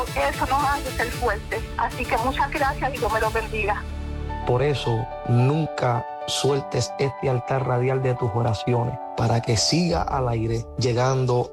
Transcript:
Eso nos hace ser fuertes. Así que muchas gracias y Dios me los bendiga. Por eso, nunca sueltes este altar radial de tus oraciones para que siga al aire llegando